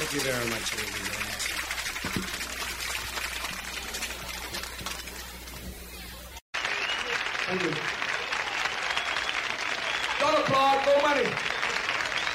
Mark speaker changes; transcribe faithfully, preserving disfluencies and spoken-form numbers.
Speaker 1: Thank you very much, everybody.
Speaker 2: Thank you. Don't applaud, no money.